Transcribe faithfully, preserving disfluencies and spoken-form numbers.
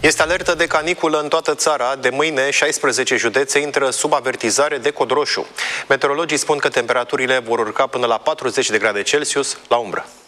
Este alertă de caniculă în toată țara. De mâine, șaisprezece județe intră sub avertizare de cod roșu. Meteorologii spun că temperaturile vor urca până la patruzeci de grade Celsius la umbră.